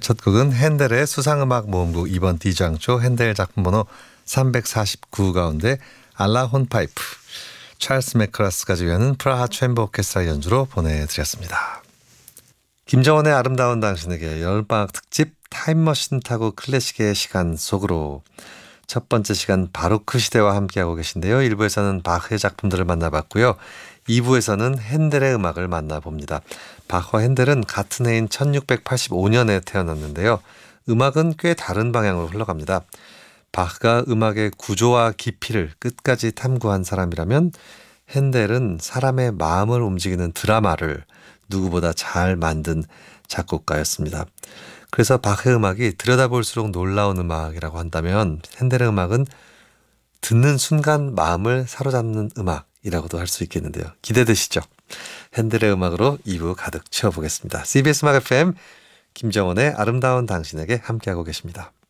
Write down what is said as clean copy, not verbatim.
첫 곡은 핸델의 수상음악 모음곡 2번 D장조 핸델 작품 번호 349 가운데 알라 혼파이프, 찰스 맥크라스가 지휘하는 프라하 챔버 오케스트라 연주로 보내드렸습니다. 김정원의 아름다운 당신에게 여름방학 특집 타임머신 타고 클래식의 시간 속으로 첫 번째 시간 바로크 시대와 함께하고 계신데요. 1부에서는 바흐의 작품들을 만나봤고요. 2부에서는 핸델의 음악을 만나봅니다. 바흐와 핸델은 같은 해인 1685년에 태어났는데요. 음악은 꽤 다른 방향으로 흘러갑니다. 바흐가 음악의 구조와 깊이를 끝까지 탐구한 사람이라면 핸델은 사람의 마음을 움직이는 드라마를 누구보다 잘 만든 작곡가였습니다. 그래서 바흐의 음악이 들여다볼수록 놀라운 음악이라고 한다면 핸델의 음악은 듣는 순간 마음을 사로잡는 음악이라고도 할 수 있겠는데요. 기대되시죠? 핸델의 음악으로 2부 가득 채워보겠습니다. CBS 음악 FM 김정원의 아름다운 당신에게 함께하고 계십니다.